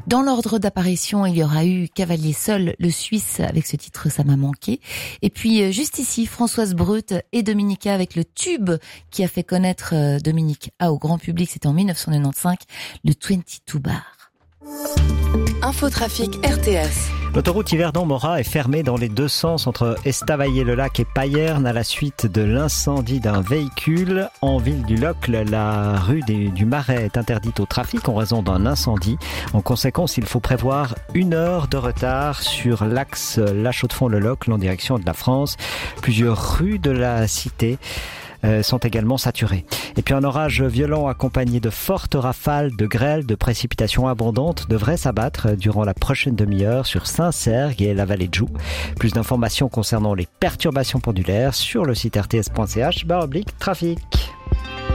Dans l'ordre d'apparition, il y aura eu Cavalier Seul, le Suisse, avec ce titre Ça m'a manqué. Et puis, juste ici, Françoise Breut et Dominica avec le tube qui a fait connaître Dominique A au grand public. C'était en 1995, le 22 Bar. Infotrafic RTS. L'autoroute Yverdon-Morat est fermée dans les deux sens entre Estavayer-le-Lac et Payerne à la suite de l'incendie d'un véhicule. En ville du Locle, la rue du Marais est interdite au trafic en raison d'un incendie. En conséquence, il faut prévoir 1 heure de retard sur l'axe La Chaux-de-Fonds-le-Locle en direction de la France. Plusieurs rues de la cité sont également saturées. Et puis un orage violent accompagné de fortes rafales, de grêle, de précipitations abondantes devrait s'abattre durant la prochaine demi-heure sur Saint-Cergue et la vallée de Joux. Plus d'informations concernant les perturbations pendulaires sur le site rts.ch/trafic.